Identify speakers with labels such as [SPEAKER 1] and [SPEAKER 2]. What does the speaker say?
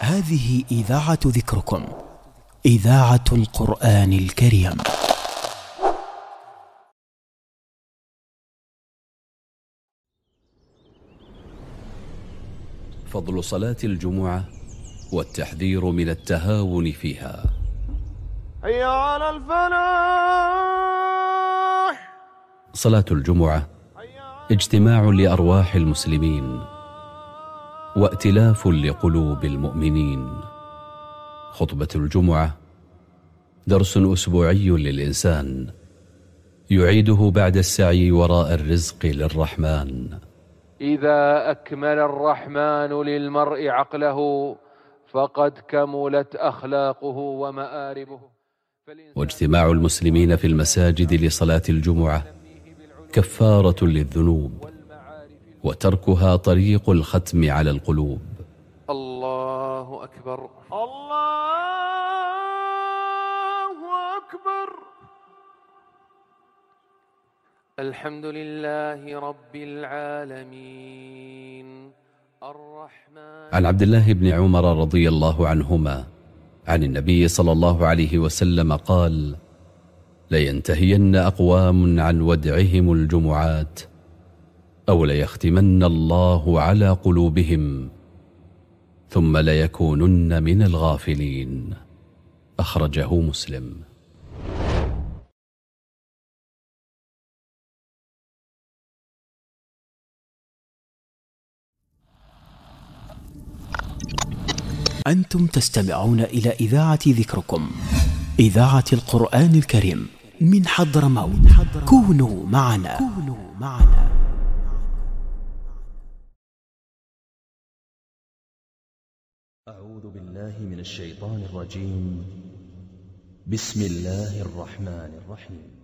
[SPEAKER 1] هذه إذاعة ذكركم، إذاعة القرآن الكريم.
[SPEAKER 2] فضل صلاة الجمعة والتحذير من التهاون فيها.
[SPEAKER 3] حي على الفلاح.
[SPEAKER 2] صلاة الجمعة اجتماع لأرواح المسلمين وائتلاف لقلوب المؤمنين. خطبة الجمعة درس أسبوعي للإنسان يعيده بعد السعي وراء الرزق للرحمن.
[SPEAKER 4] إذا أكمل الرحمن للمرء عقله فقد كملت أخلاقه ومآربه.
[SPEAKER 2] واجتماع المسلمين في المساجد لصلاة الجمعة كفارة للذنوب، وتركها طريق الختم على القلوب.
[SPEAKER 4] الله أكبر،
[SPEAKER 3] الله أكبر.
[SPEAKER 4] الحمد لله رب العالمين الرحمن.
[SPEAKER 2] عن عبد الله بن عمر رضي الله عنهما عن النبي صلى الله عليه وسلم قال: لينتهين أقوام عن ودعهم الجمعات أو ليختمن الله على قلوبهم ثم ليكونن من الغافلين. أخرجه مسلم.
[SPEAKER 1] أنتم تستمعون إلى إذاعة ذكركم، إذاعة القرآن الكريم من حضرموت. كونوا معنا.
[SPEAKER 5] أعوذ بالله من الشيطان الرجيم. بسم الله الرحمن الرحيم.